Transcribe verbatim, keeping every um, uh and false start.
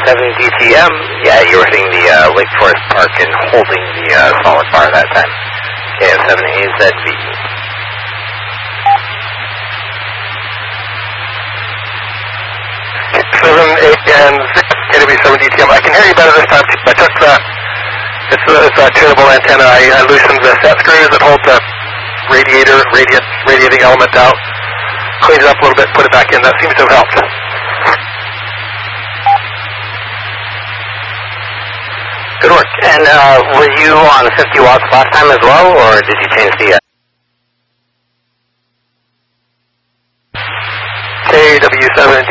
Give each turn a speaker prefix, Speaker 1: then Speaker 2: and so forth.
Speaker 1: seven D T M, yeah, you were hitting the uh, Lake Forest Park and holding the uh, solid bar that time. K F seven A Z V.
Speaker 2: seven, eight, and six, K W seven D T M. I can hear you better this time. I took the, it's a, it's a tunable antenna. I, I loosened the set screws that hold the radiator, radiant, radiating element out. Cleaned it up a little bit, put it back in. That seems to have helped.
Speaker 1: Good work. And uh, were you on fifty watts last time as well, or did you change the... Uh...
Speaker 2: K W seven